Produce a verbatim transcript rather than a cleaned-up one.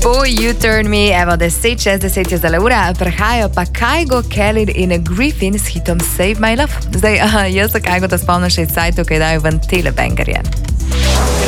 Boy, you turn me, evo deset čez deset je zdaj ura, prihajajo pa Kygo, Kelly in Griffin s hitom Save My Love. Zdaj, aha, jaz so Kygo to spomnim še iz sajtu, kaj dajo ven telebangerje.